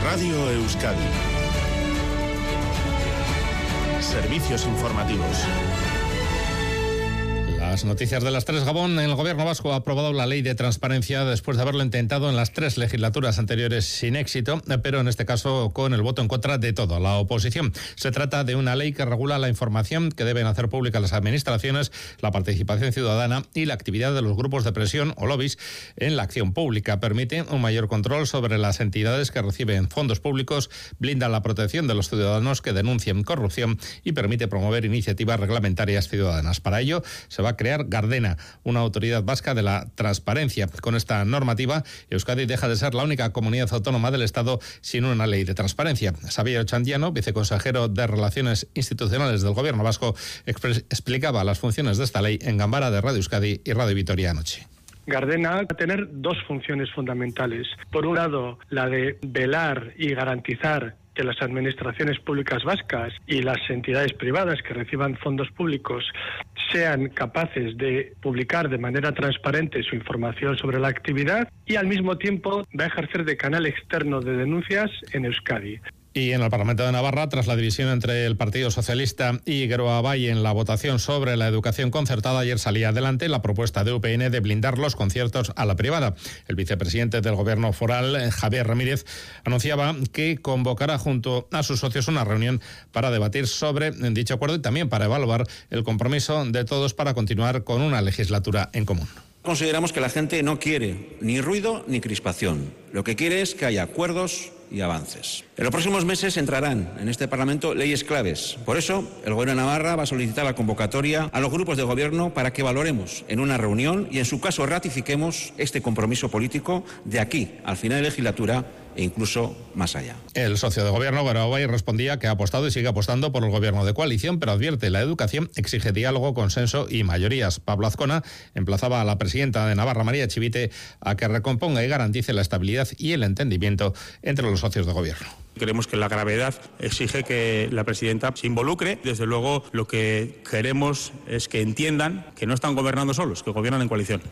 Radio Euskadi. Servicios informativos. Las noticias de las 3. Gabón, el gobierno vasco ha aprobado la ley de transparencia después de haberlo intentado en las 3 legislaturas anteriores sin éxito, pero en este caso con el voto en contra de toda la oposición. Se trata de una ley que regula la información que deben hacer pública las administraciones, la participación ciudadana y la actividad de los grupos de presión o lobbies en la acción pública. Permite un mayor control sobre las entidades que reciben fondos públicos, blinda la protección de los ciudadanos que denuncien corrupción y permite promover iniciativas reglamentarias ciudadanas. Para ello, se va a crear Gardena, una autoridad vasca de la transparencia. Con esta normativa, Euskadi deja de ser la única comunidad autónoma del Estado sin una ley de transparencia. Xavier Ochandiano, viceconsejero de Relaciones Institucionales del Gobierno vasco, explicaba las funciones de esta ley en Gambara de Radio Euskadi y Radio Vitoria anoche. Gardena va a tener 2 funciones fundamentales. Por un lado, la de velar y garantizar que las administraciones públicas vascas y las entidades privadas que reciban fondos públicos sean capaces de publicar de manera transparente su información sobre la actividad, y al mismo tiempo va a ejercer de canal externo de denuncias en Euskadi. Y en el Parlamento de Navarra, tras la división entre el Partido Socialista y Geroa Bai en la votación sobre la educación concertada, ayer salía adelante la propuesta de UPN de blindar los conciertos a la privada. El vicepresidente del Gobierno foral, Javier Ramírez, anunciaba que convocará junto a sus socios una reunión para debatir sobre dicho acuerdo y también para evaluar el compromiso de todos para continuar con una legislatura en común. Consideramos que la gente no quiere ni ruido ni crispación. Lo que quiere es que haya acuerdos y avances. En los próximos meses entrarán en este Parlamento leyes claves. Por eso, el Gobierno de Navarra va a solicitar la convocatoria a los grupos de gobierno para que valoremos en una reunión y, en su caso, ratifiquemos este compromiso político de aquí al final de legislatura e incluso más allá. El socio de gobierno, Geroa Bai, respondía que ha apostado y sigue apostando por el gobierno de coalición, pero advierte la educación exige diálogo, consenso y mayorías. Pablo Azcona emplazaba a la presidenta de Navarra, María Chivite, a que recomponga y garantice la estabilidad y el entendimiento entre los socios de gobierno. Creemos que la gravedad exige que la presidenta se involucre. Desde luego, lo que queremos es que entiendan que no están gobernando solos, que gobiernan en coalición.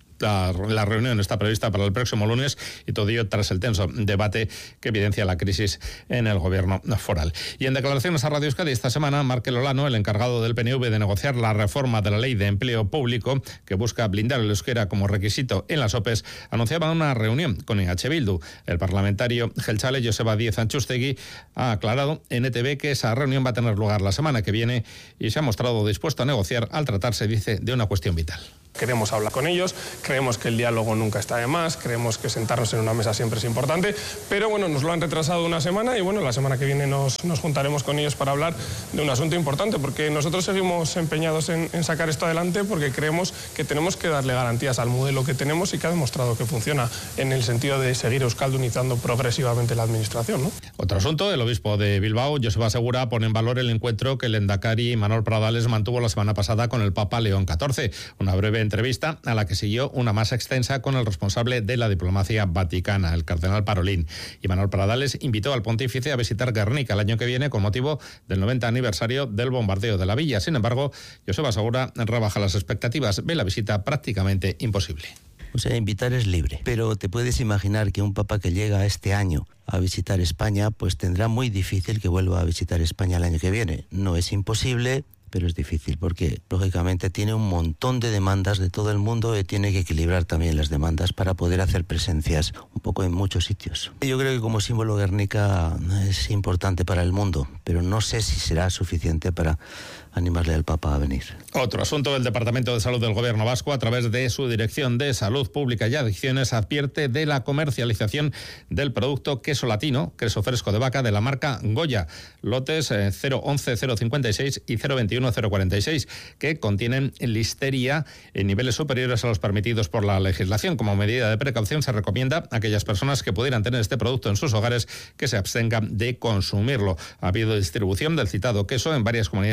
La reunión está prevista para el próximo lunes y todo ello tras el tenso debate que evidencia la crisis en el gobierno foral. Y en declaraciones a Radio Euskadi esta semana, Markel Olano, el encargado del PNV de negociar la reforma de la Ley de Empleo Público que busca blindar el euskera como requisito en las OPEs, anunciaba una reunión con EH Bildu. El parlamentario geltzale Joseba Díez Antxustegui ha aclarado en ETV que esa reunión va a tener lugar la semana que viene y se ha mostrado dispuesto a negociar al tratarse, dice, de una cuestión vital. Queremos hablar con ellos, creemos que el diálogo nunca está de más, creemos que sentarnos en una mesa siempre es importante, pero bueno, nos lo han retrasado una semana y bueno, la semana que viene nos juntaremos con ellos para hablar de un asunto importante, porque nosotros seguimos empeñados en sacar esto adelante, porque creemos que tenemos que darle garantías al modelo que tenemos y que ha demostrado que funciona en el sentido de seguir euskaldunizando progresivamente la administración, ¿no? Otro asunto, el obispo de Bilbao, Joseba Segura, pone en valor el encuentro que el lehendakari Manuel Pradales mantuvo la semana pasada con el Papa León XIV, una breve entrevista a la que siguió una más extensa con el responsable de la diplomacia vaticana, el cardenal Parolín. Y Manuel Pradales invitó al pontífice a visitar Guernica el año que viene con motivo del 90 aniversario del bombardeo de la villa. Sin embargo, Joseba Segura rebaja las expectativas, ve la visita prácticamente imposible. O sea, invitar es libre, pero te puedes imaginar que un papa que llega este año a visitar España, pues tendrá muy difícil que vuelva a visitar España el año que viene. No es imposible, pero es difícil porque, lógicamente, tiene un montón de demandas de todo el mundo y tiene que equilibrar también las demandas para poder hacer presencias un poco en muchos sitios. Yo creo que como símbolo Guernica es importante para el mundo, pero no sé si será suficiente para animarle al Papa a venir. Otro asunto, el Departamento de Salud del Gobierno vasco, a través de su Dirección de Salud Pública y Adicciones, advierte de la comercialización del producto queso latino, queso fresco de vaca de la marca Goya, lotes 011, 056 y 021, 046, que contienen listeria en niveles superiores a los permitidos por la legislación. Como medida de precaución, se recomienda a aquellas personas que pudieran tener este producto en sus hogares que se abstengan de consumirlo. Ha habido distribución del citado queso en varias comunidades autónomas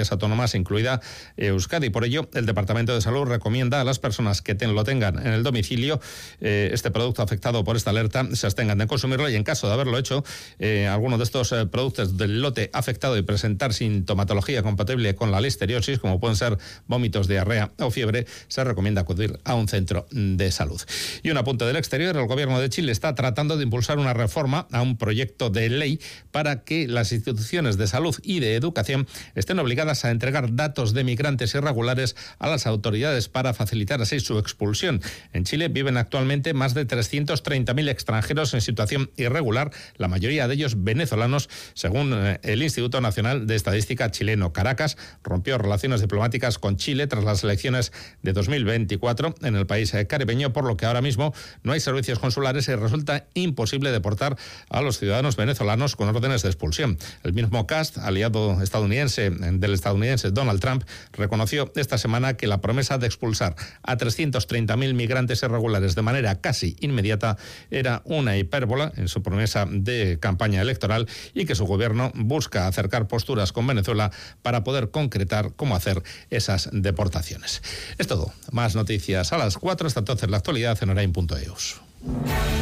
además incluida Euskadi. Por ello, el Departamento de Salud recomienda a las personas que lo tengan en el domicilio este producto afectado por esta alerta se abstengan de consumirlo, y en caso de haberlo hecho, alguno de estos productos del lote afectado y presentar sintomatología compatible con la listeriosis, como pueden ser vómitos, diarrea o fiebre, se recomienda acudir a un centro de salud. Y un apunte del exterior: el gobierno de Chile está tratando de impulsar una reforma a un proyecto de ley para que las instituciones de salud y de educación estén obligadas a entregar datos de migrantes irregulares a las autoridades para facilitar así su expulsión. En Chile viven actualmente más de 330.000 extranjeros en situación irregular, la mayoría de ellos venezolanos, según el Instituto Nacional de Estadística chileno. Caracas rompió relaciones diplomáticas con Chile tras las elecciones de 2024 en el país caribeño, por lo que ahora mismo no hay servicios consulares y resulta imposible deportar a los ciudadanos venezolanos con órdenes de expulsión. El mismo Cast, aliado estadounidense del estadounidense Donald Trump, reconoció esta semana que la promesa de expulsar a 330.000 migrantes irregulares de manera casi inmediata era una hipérbola en su promesa de campaña electoral, y que su gobierno busca acercar posturas con Venezuela para poder concretar cómo hacer esas deportaciones. Es todo. Más noticias a las 4. Hasta entonces, la actualidad en Orain.eus.